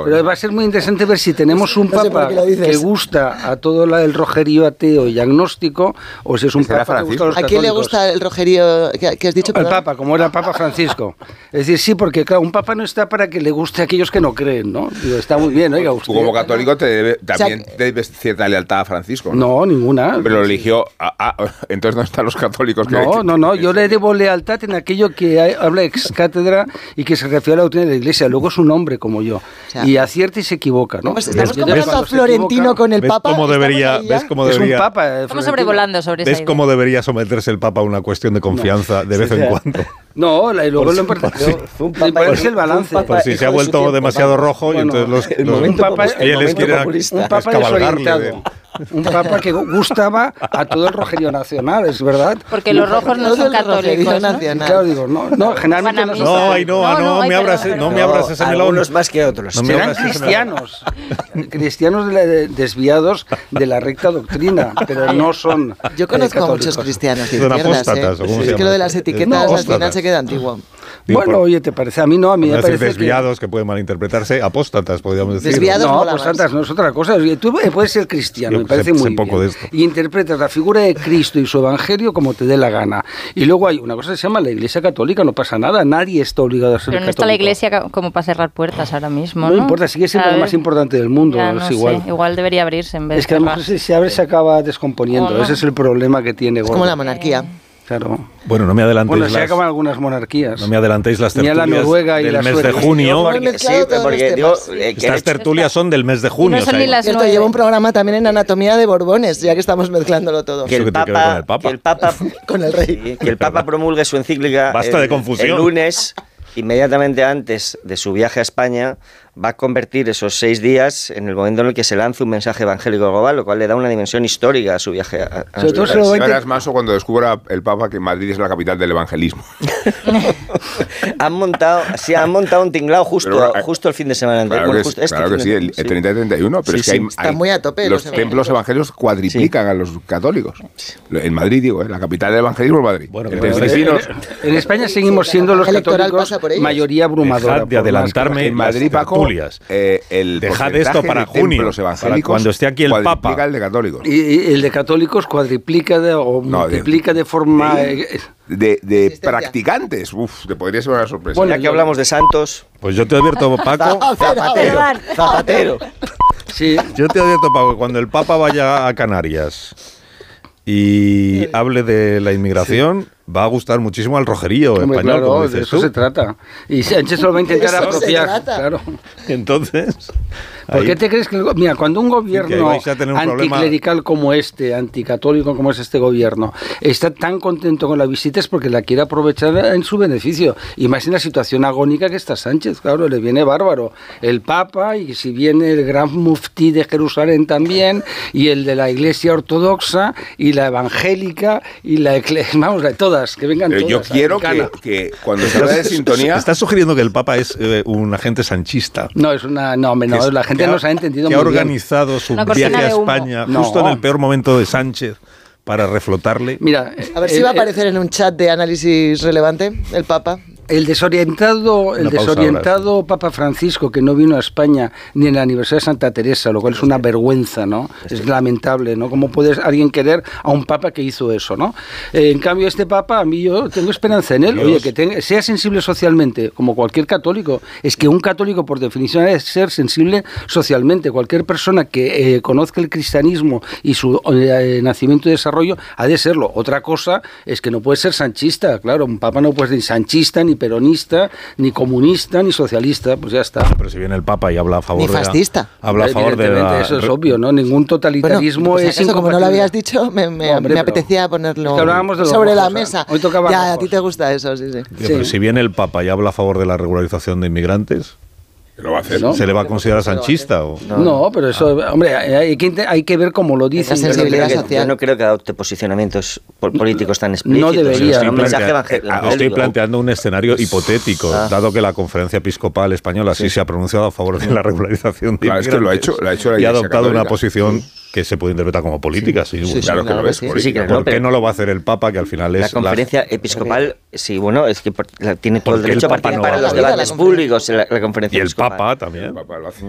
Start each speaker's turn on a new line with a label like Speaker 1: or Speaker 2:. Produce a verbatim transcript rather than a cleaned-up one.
Speaker 1: cuidado.
Speaker 2: Pero va a ser muy interesante ver si tenemos un
Speaker 3: No sé
Speaker 2: papa
Speaker 3: por qué lo
Speaker 2: que
Speaker 3: dices.
Speaker 2: gusta a todo la- el rojerío ateo y agnóstico, o si es un
Speaker 1: ¿Será
Speaker 2: papa que gusta a los
Speaker 3: ¿A quién le
Speaker 2: católicos.
Speaker 3: gusta el rojerío que, que has dicho?
Speaker 2: El
Speaker 3: perdón?
Speaker 2: Papa, como era el Papa Francisco. Es decir, sí, porque claro, un Papa no está para que le guste a aquellos que no creen, ¿no? Digo, está muy bien, oiga, usted.
Speaker 1: Tú como católico te debe- también
Speaker 3: O sea,
Speaker 1: te debes cierta lealtad a Francisco, ¿no?
Speaker 2: No, ninguna.
Speaker 1: Pero lo eligió... a- a- entonces no están los católicos que...
Speaker 2: No, no, no, yo le debo lealtad en aquello que hay- habla ex cátedra y que se refiere a la doctrina de la Iglesia. Luego es un hombre como yo.
Speaker 3: sea,
Speaker 2: Y acierta y se equivoca, ¿no?
Speaker 3: Pues estamos
Speaker 2: Entonces,
Speaker 3: comparando a
Speaker 2: cuando se
Speaker 3: Florentino
Speaker 2: equivoca,
Speaker 3: con el
Speaker 4: ¿Ves
Speaker 3: Papa.
Speaker 4: cómo
Speaker 3: ¿Estamos
Speaker 4: debería,
Speaker 3: ahí ya?
Speaker 4: ves cómo
Speaker 2: es un
Speaker 4: debería,
Speaker 2: Papa. eh,
Speaker 5: Estamos
Speaker 2: Florentino.
Speaker 5: sobrevolando sobre esa
Speaker 4: ves
Speaker 5: idea.
Speaker 4: cómo debería someterse el Papa a una cuestión de confianza de vez
Speaker 2: Sí,
Speaker 4: en
Speaker 2: sí.
Speaker 4: cuando?
Speaker 2: No, la- y luego
Speaker 4: Por
Speaker 2: lo
Speaker 4: si-
Speaker 2: importante
Speaker 4: por
Speaker 3: si-
Speaker 2: es ponerse el balance.
Speaker 3: un papa-
Speaker 4: Por si se ha
Speaker 3: hijo de su
Speaker 4: vuelto
Speaker 3: tiempo,
Speaker 4: demasiado
Speaker 3: Papa.
Speaker 4: rojo y
Speaker 2: Bueno,
Speaker 4: entonces los,
Speaker 3: el
Speaker 4: los-
Speaker 3: momento
Speaker 2: un papa-
Speaker 3: populista, el
Speaker 4: fieles
Speaker 3: momento
Speaker 4: quieren
Speaker 3: populista.
Speaker 2: Un papa
Speaker 4: descabalgarle
Speaker 2: desorientado. Un papa que gustaba a todo el rojerío nacional, es verdad.
Speaker 5: Porque los rojos no
Speaker 3: Todo
Speaker 5: son
Speaker 3: el rojerío
Speaker 5: católicos, ¿no?
Speaker 3: nacional.
Speaker 2: Claro, digo, no, no, generalmente
Speaker 5: Van a
Speaker 2: no
Speaker 5: misa.
Speaker 2: son.
Speaker 4: No, ay, no, ah,
Speaker 5: No,
Speaker 4: no,
Speaker 5: no, ay,
Speaker 4: me
Speaker 5: perdón,
Speaker 4: abras,
Speaker 5: perdón.
Speaker 4: no me abras ese melón.
Speaker 6: Algunos más que otros.
Speaker 4: No me
Speaker 2: Serán
Speaker 4: abras ese melón.
Speaker 2: cristianos, cristianos de la- de- desviados de la recta doctrina, pero no son
Speaker 3: Yo conozco
Speaker 2: eh,
Speaker 3: a muchos
Speaker 2: católicos.
Speaker 3: cristianos de
Speaker 4: Son
Speaker 3: izquierdas,
Speaker 4: apóstatas,
Speaker 3: ¿eh?
Speaker 4: ¿o cómo se
Speaker 3: Es que
Speaker 4: llama?
Speaker 3: lo de las
Speaker 4: No,
Speaker 3: etiquetas al
Speaker 4: apóstatas.
Speaker 3: final se queda antiguo.
Speaker 4: Digo,
Speaker 2: Bueno,
Speaker 4: por-
Speaker 2: oye, te parece a mí no, a mí me
Speaker 4: Hablas de
Speaker 2: parece
Speaker 4: desviados que... pueden malinterpretarse, apóstatas, podríamos decir.
Speaker 3: Desviados.
Speaker 2: que... No,
Speaker 3: mola
Speaker 2: pues
Speaker 3: más.
Speaker 2: tantas, no es otra cosa. Tú puedes ser cristiano,
Speaker 4: Yo
Speaker 2: me parece
Speaker 4: sé- sé
Speaker 2: muy
Speaker 4: poco
Speaker 2: bien.
Speaker 4: de esto.
Speaker 2: Y interpretas la figura de Cristo y su evangelio como te dé la gana. Y luego hay una cosa que se llama la Iglesia Católica, no pasa nada, nadie está obligado a ser
Speaker 5: Pero no
Speaker 2: católico.
Speaker 5: está la iglesia ca- como para cerrar puertas ahora mismo,
Speaker 2: No
Speaker 5: ¿no?
Speaker 2: importa, sigue siendo
Speaker 5: A
Speaker 2: lo
Speaker 5: ver,
Speaker 2: más importante del mundo,
Speaker 5: ya, no
Speaker 2: es igual.
Speaker 5: sé, igual debería abrirse en vez
Speaker 2: Es que a
Speaker 5: de
Speaker 2: lo mejor
Speaker 5: cerrar.
Speaker 2: si se abre se acaba descomponiendo,
Speaker 5: O no.
Speaker 2: ese es el problema que tiene.
Speaker 3: Es
Speaker 2: gordo.
Speaker 3: como la monarquía.
Speaker 2: Claro.
Speaker 4: Bueno, no me adelantéis
Speaker 2: Bueno, se
Speaker 4: las,
Speaker 2: acaban algunas monarquías.
Speaker 4: no me adelantéis las
Speaker 2: Ni a la
Speaker 4: tertulias
Speaker 2: Noruega y
Speaker 4: del
Speaker 2: la
Speaker 4: mes de
Speaker 2: Suecia.
Speaker 4: junio.
Speaker 3: Porque-
Speaker 6: Porque,
Speaker 3: mezclado
Speaker 6: sí,
Speaker 3: todos
Speaker 6: porque
Speaker 3: los
Speaker 6: digo,
Speaker 3: temas.
Speaker 6: eh, que
Speaker 4: Estas tertulias son del mes de junio.
Speaker 5: no son
Speaker 4: o sea,
Speaker 5: ni las
Speaker 3: Cierto,
Speaker 5: nueve.
Speaker 3: llevo un programa también en anatomía de Borbones, ya que estamos mezclándolo todo.
Speaker 6: que
Speaker 4: Eso
Speaker 6: el
Speaker 4: que tiene que ver con
Speaker 6: Papa,
Speaker 4: el Papa.
Speaker 6: que el Papa,
Speaker 3: Con el rey.
Speaker 6: sí, que el Papa promulgue su encíclica
Speaker 4: Basta
Speaker 6: el,
Speaker 4: de confusión.
Speaker 6: el lunes, inmediatamente antes de su viaje a España, va a convertir esos seis días en el momento en el que se lanza un mensaje evangélico global, lo cual le da una dimensión histórica a su viaje a, a
Speaker 2: Sobre todo se lo va a
Speaker 1: Ya
Speaker 2: inter-
Speaker 1: verás Manso cuando descubra el Papa que Madrid es la capital del evangelismo.
Speaker 6: Han montado, sí, han montado un tinglao justo,
Speaker 1: Pero, eh,
Speaker 6: justo el fin de semana anterior.
Speaker 1: Claro
Speaker 6: Bueno,
Speaker 1: que,
Speaker 6: justo este
Speaker 1: claro que
Speaker 6: fin
Speaker 1: sí,
Speaker 6: de-
Speaker 1: el, el treinta y treinta y uno, pero
Speaker 6: Sí,
Speaker 1: es que
Speaker 6: sí,
Speaker 1: hay,
Speaker 3: está
Speaker 1: hay-
Speaker 3: muy a tope
Speaker 1: los
Speaker 3: los
Speaker 1: templos evangélicos cuadriplican a los católicos. En Madrid, digo, ¿eh? La capital del evangelismo es Madrid.
Speaker 4: Bueno,
Speaker 1: El
Speaker 4: bueno,
Speaker 1: Tensicinos-
Speaker 2: En, en España seguimos siendo los
Speaker 3: Electoral
Speaker 2: católicos
Speaker 3: pasa por ellos.
Speaker 2: mayoría abrumadora.
Speaker 4: Dejad de
Speaker 2: por más que-
Speaker 4: adelantarme
Speaker 1: en Madrid,
Speaker 4: las
Speaker 1: Paco,
Speaker 4: tertulias.
Speaker 1: eh, el
Speaker 4: Dejad esto
Speaker 1: porcentaje
Speaker 4: para
Speaker 1: de
Speaker 4: junio,
Speaker 1: templos
Speaker 4: para
Speaker 1: evangélicos
Speaker 4: cuando esté aquí el Papa.
Speaker 1: cuadriplica el de católicos.
Speaker 2: Y, y el de católicos cuadriplica de, o
Speaker 1: No, de-
Speaker 2: multiplica de, forma...
Speaker 1: de-
Speaker 2: eh,
Speaker 1: De, de
Speaker 3: Existencia.
Speaker 1: practicantes, uf, te podría ser una sorpresa.
Speaker 2: Bueno,
Speaker 6: Ya que hablamos de santos,
Speaker 4: Pues yo te advierto, Paco,
Speaker 6: Zapatero, Zapatero.
Speaker 2: sí,
Speaker 4: yo te advierto, Paco, que cuando el Papa vaya a Canarias y hable de la inmigración, va a gustar muchísimo al rojerío
Speaker 2: hombre,
Speaker 4: español,
Speaker 2: claro,
Speaker 4: como
Speaker 2: de
Speaker 4: dices
Speaker 2: eso
Speaker 4: tú.
Speaker 2: se trata. Y Sánchez se lo va a intentar
Speaker 3: De eso se
Speaker 2: apropiar.
Speaker 3: trata.
Speaker 2: Claro.
Speaker 4: Entonces,
Speaker 2: ¿Por
Speaker 4: ahí-
Speaker 2: qué te crees que... el go- Mira, cuando un
Speaker 4: que ahí
Speaker 2: gobierno
Speaker 4: vais a tener un problema.
Speaker 2: anticlerical como este, anticatólico como es este gobierno, está tan contento con la visita es porque la quiere aprovechar en su beneficio. Y más en la situación agónica que está Sánchez, claro, le viene bárbaro. El Papa, y si viene el gran muftí de Jerusalén también, y el de la Iglesia Ortodoxa, y la Evangélica, y la Iglesia... Vamos, de todas, que vengan
Speaker 1: Pero
Speaker 2: todas.
Speaker 1: yo quiero que,
Speaker 2: americana.
Speaker 1: que cuando se habla de sintonía...
Speaker 4: Estás sugiriendo que el Papa es eh, un agente sanchista.
Speaker 2: No, es una... No, hombre, no,
Speaker 4: que es-
Speaker 2: la gente
Speaker 4: que ha-
Speaker 2: no se ha entendido
Speaker 4: que
Speaker 2: muy
Speaker 4: ha
Speaker 2: bien.
Speaker 4: organizado su
Speaker 5: Una
Speaker 4: viaje
Speaker 5: cortina
Speaker 4: a
Speaker 5: de humo.
Speaker 4: España
Speaker 2: No.
Speaker 4: justo en el peor momento de Sánchez para reflotarle.
Speaker 2: Mira,
Speaker 3: A ver
Speaker 2: eh,
Speaker 3: si va a
Speaker 2: eh,
Speaker 3: aparecer en un chat de análisis relevante el Papa.
Speaker 2: El desorientado, el
Speaker 4: Una pausa
Speaker 2: desorientado Papa Francisco, que no vino a España ni en el aniversario de Santa Teresa, lo cual es una vergüenza, ¿no? Es lamentable, ¿no? ¿Cómo puede alguien querer a un Papa que hizo eso, ¿no? Eh, en cambio, este Papa, a mí yo tengo esperanza en él.
Speaker 4: Dios.
Speaker 2: Oye, que tenga- sea sensible socialmente, como cualquier católico. Es que un católico, por definición, es ser sensible socialmente. Cualquier persona que eh, conozca el cristianismo y su eh, nacimiento y desarrollo, ha de serlo. Otra cosa es que no puede ser sanchista, claro. Un Papa no puede ser ni sanchista, ni peronista, ni comunista, ni socialista, pues ya está.
Speaker 4: Pero si viene el Papa y habla a favor
Speaker 3: Ni
Speaker 4: de la-
Speaker 3: fascista.
Speaker 4: habla a favor de
Speaker 2: Evidentemente,
Speaker 4: la,
Speaker 2: eso es obvio, ¿no? Ningún totalitarismo
Speaker 3: Bueno, pues
Speaker 2: es
Speaker 3: acaso, como no lo
Speaker 2: incompatible.
Speaker 3: habías dicho, me, me-
Speaker 2: No, hombre,
Speaker 3: me
Speaker 2: pero-
Speaker 3: apetecía ponerlo
Speaker 2: es que hablábamos de los
Speaker 3: sobre la
Speaker 2: rojos,
Speaker 3: mesa.
Speaker 2: ¿eh? Hoy tocaba
Speaker 3: ya, a
Speaker 2: rojos.
Speaker 3: ti te gusta eso, sí, sí.
Speaker 4: Tío, pero
Speaker 2: Sí.
Speaker 4: si viene el Papa y habla a favor de la regularización de inmigrantes,
Speaker 1: Lo va a hacer.
Speaker 2: ¿No?
Speaker 4: ¿se le va a considerar sanchista? O?
Speaker 2: No, pero eso, hombre, hay que, hay que ver cómo lo dicen.
Speaker 3: Esa
Speaker 6: Yo no,
Speaker 3: sensibilidad
Speaker 6: creo que,
Speaker 3: social.
Speaker 6: yo no creo que adopte posicionamientos pol- políticos tan explícitos.
Speaker 2: debería,
Speaker 6: Es un
Speaker 2: hombre.
Speaker 6: mensaje
Speaker 4: Plantea-
Speaker 6: evangel-
Speaker 4: eh,
Speaker 6: evangélico.
Speaker 4: Estoy planteando un escenario hipotético,
Speaker 6: Ah.
Speaker 4: dado que la Conferencia Episcopal Española sí, se ha pronunciado a favor de la regularización de
Speaker 1: Claro, es que lo ha
Speaker 4: inmigrantes
Speaker 1: hecho- lo ha hecho la
Speaker 4: y ha
Speaker 1: Iglesia
Speaker 4: adoptado una
Speaker 1: Católica.
Speaker 4: posición que se puede interpretar como política. Sí,
Speaker 3: sí,
Speaker 1: Claro que
Speaker 3: claro
Speaker 1: lo
Speaker 3: que
Speaker 1: es.
Speaker 3: sí.
Speaker 1: política.
Speaker 6: Sí, sí, claro,
Speaker 4: ¿Por qué
Speaker 6: pero-
Speaker 4: no lo va a hacer el Papa, que al final
Speaker 6: La
Speaker 4: es
Speaker 6: conferencia episcopal, sí, bueno, es que por- la- tiene todo el
Speaker 4: Porque el
Speaker 6: derecho a
Speaker 4: Papa no
Speaker 6: participar
Speaker 4: va
Speaker 6: en los
Speaker 4: a-
Speaker 6: debates
Speaker 3: La conferencia.
Speaker 6: públicos en la, la conferencia
Speaker 4: y el
Speaker 6: episcopal.
Speaker 4: Papa también?
Speaker 1: El Papa lo hace.